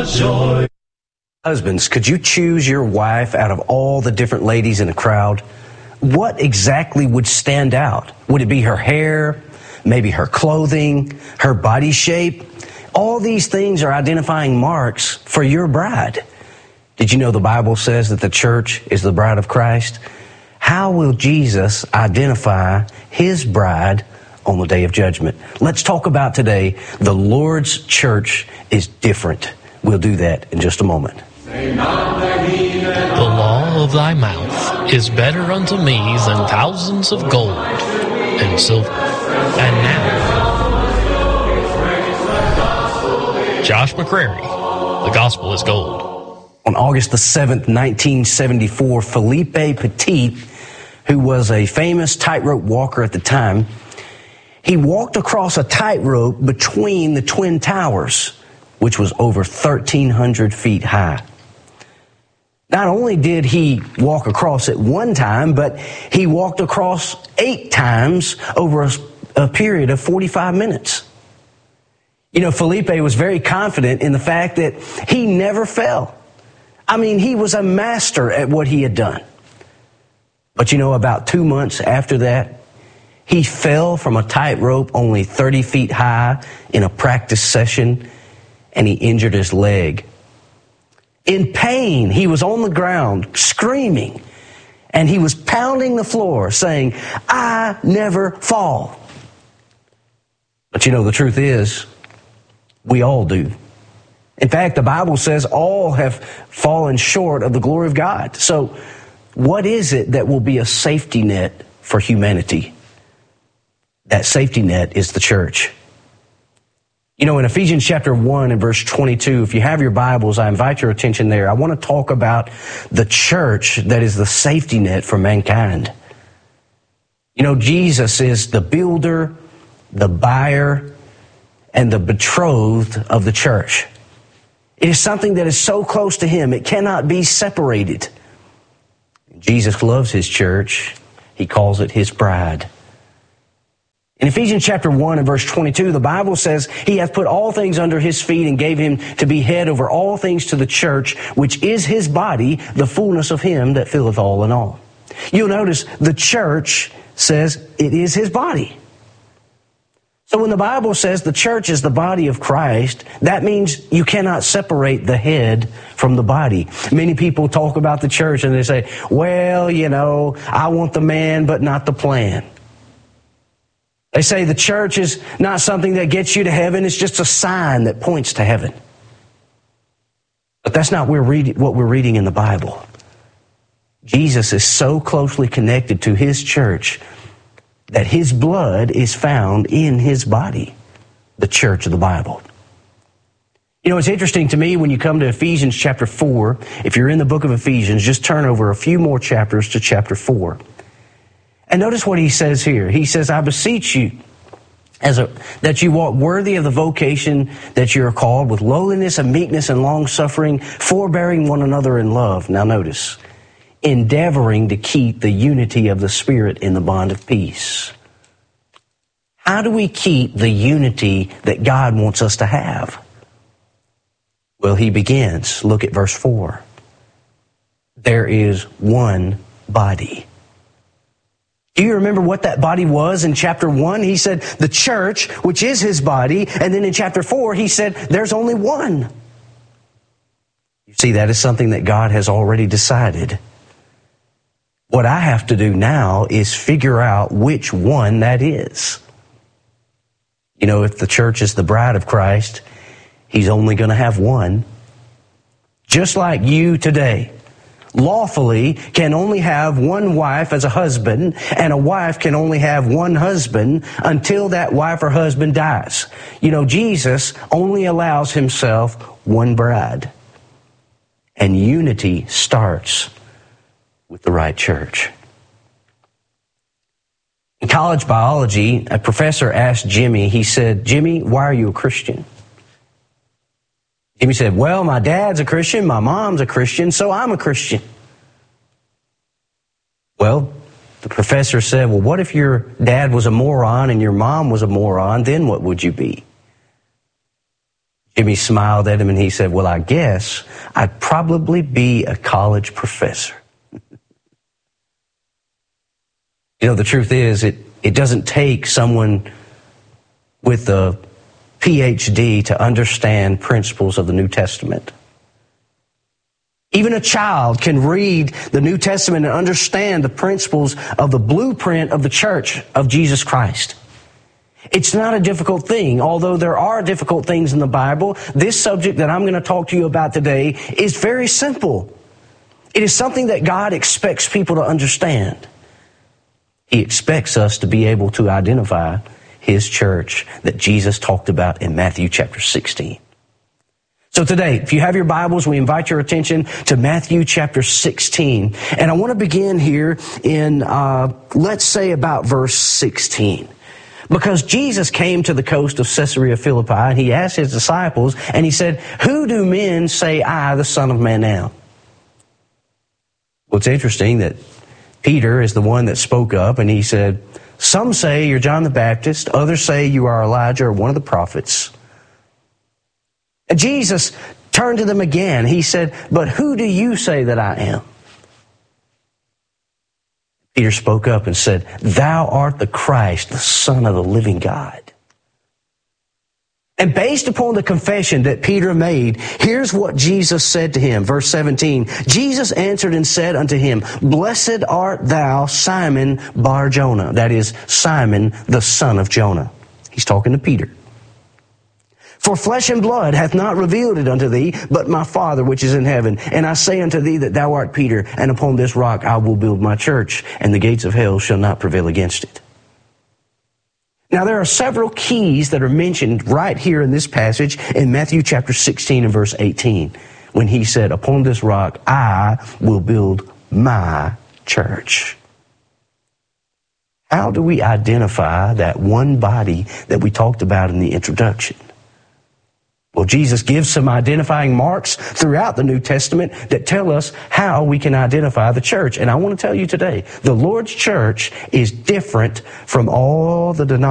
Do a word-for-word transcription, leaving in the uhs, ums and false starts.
the joy. Husbands, could you choose your wife out of all the different ladies in the crowd? What exactly would stand out? Would it be her hair, maybe her clothing, her body shape? All these things are identifying marks for your bride. Did you know the Bible says that the church is the bride of Christ? How will Jesus identify his bride on the day of judgment? Let's talk about today, the Lord's church is different. We'll do that in just a moment. The law of thy mouth is better unto me than thousands of gold and silver. And now, Josh McCrary, the gospel is gold. On August the seventh, nineteen seventy-four, Philippe Petit, who was a famous tightrope walker at the time, he walked across a tightrope between the Twin Towers, which was over thirteen hundred feet high. Not only did he walk across it one time, but he walked across eight times over a, a period of forty-five minutes. You know, Felipe was very confident in the fact that he never fell. I mean, he was a master at what he had done. But you know, about two months after that, he fell from a tightrope only thirty feet high in a practice session, and he injured his leg. In pain, he was on the ground screaming, and he was pounding the floor saying, "I never fall." But you know, the truth is, we all do. In fact, the Bible says all have fallen short of the glory of God. So what is it that will be a safety net for humanity? That safety net is the church. You know, in Ephesians chapter one and verse twenty-two, if you have your Bibles, I invite your attention there. I want to talk about the church that is the safety net for mankind. You know, Jesus is the builder, the buyer, and the betrothed of the church. It is something that is so close to him, it cannot be separated. Jesus loves his church. He calls it his bride. In Ephesians chapter one and verse twenty-two, the Bible says, he hath put all things under his feet and gave him to be head over all things to the church, which is his body, the fullness of him that filleth all in all. You'll notice the church says it is his body. So when the Bible says the church is the body of Christ, that means you cannot separate the head from the body. Many people talk about the church and they say, well, you know, I want the man but not the plan. They say the church is not something that gets you to heaven. It's just a sign that points to heaven. But that's not what we're reading in the Bible. Jesus is so closely connected to his church that his blood is found in his body, the church of the Bible. You know, it's interesting to me when you come to Ephesians chapter four, if you're in the book of Ephesians, just turn over a few more chapters to chapter four. And notice what he says here. He says, I beseech you as a, that you walk worthy of the vocation that you are called, with lowliness and meekness and long-suffering, forbearing one another in love. Now notice, endeavoring to keep the unity of the Spirit in the bond of peace. How do we keep the unity that God wants us to have? Well, he begins. Look at verse four. There is one body. Do you remember what that body was in chapter one? He said, the church, which is his body. And then in chapter four, he said, there's only one. You see, that is something that God has already decided. What I have to do now is figure out which one that is. You know, if the church is the bride of Christ, he's only going to have one. Just like you today, lawfully can only have one wife as a husband, and a wife can only have one husband until that wife or husband dies. You know, Jesus only allows himself one bride. And unity starts with the right church. In college biology, a professor asked Jimmy, he said, Jimmy, why are you a Christian? Jimmy said, well, my dad's a Christian, my mom's a Christian, so I'm a Christian. Well, the professor said, well, what if your dad was a moron and your mom was a moron? Then what would you be? Jimmy smiled at him and he said, well, I guess I'd probably be a college professor. You know, the truth is, it, it doesn't take someone with a P H D to understand principles of the New Testament. Even a child can read the New Testament and understand the principles of the blueprint of the church of Jesus Christ. It's not a difficult thing. Although there are difficult things in the Bible, this subject that I'm going to talk to you about today is very simple. It is something that God expects people to understand. He expects us to be able to identify His church that Jesus talked about in Matthew chapter sixteen. So today, if you have your Bibles, we invite your attention to Matthew chapter sixteen. And I want to begin here in, uh, let's say about verse sixteen. Because Jesus came to the coast of Caesarea Philippi and He asked His disciples and He said, who do men say I, the Son of Man, am? Well, it's interesting that Peter is the one that spoke up and he said, some say you're John the Baptist, others say you are Elijah or one of the prophets. And Jesus turned to them again. He said, but who do you say that I am? Peter spoke up and said, thou art the Christ, the Son of the living God. And based upon the confession that Peter made, here's what Jesus said to him. Verse seventeen, Jesus answered and said unto him, blessed art thou, Simon Bar-Jonah. That is, Simon, the son of Jonah. He's talking to Peter. For flesh and blood hath not revealed it unto thee, but my Father which is in heaven. And I say unto thee that thou art Peter, and upon this rock I will build my church, and the gates of hell shall not prevail against it. Now there are several keys that are mentioned right here in this passage in Matthew chapter sixteen and verse eighteen, when He said, upon this rock I will build my church. How do we identify that one body that we talked about in the introduction? Well, Jesus gives some identifying marks throughout the New Testament that tell us how we can identify the church. And I want to tell you today, the Lord's church is different from all the denominations